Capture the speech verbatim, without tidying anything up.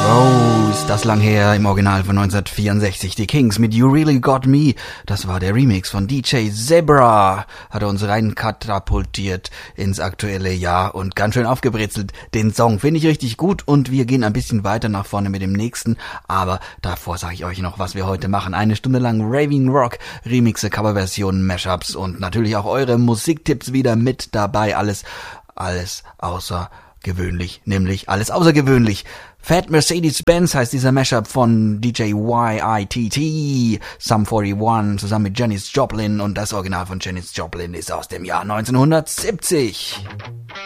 Oh, ist das lang her, im Original von neunzehnhundertvierundsechzig. Die Kings mit You Really Got Me. Das war der Remix von D J Zebra. Hat er uns rein katapultiert ins aktuelle Jahr und ganz schön aufgebrezelt. Den Song finde ich richtig gut und wir gehen ein bisschen weiter nach vorne mit dem nächsten. Aber davor sage ich euch noch, was wir heute machen. Eine Stunde lang Raving Rock, Remixe, Coverversionen, Mashups und natürlich auch eure Musiktipps wieder mit dabei. Alles, alles außergewöhnlich, nämlich alles außergewöhnlich. Fat Mercedes-Benz heißt dieser Mashup von D J Y I T T, Sum einundvierzig zusammen mit Janis Joplin und das Original von Janis Joplin ist aus dem Jahr neunzehnhundertsiebzig.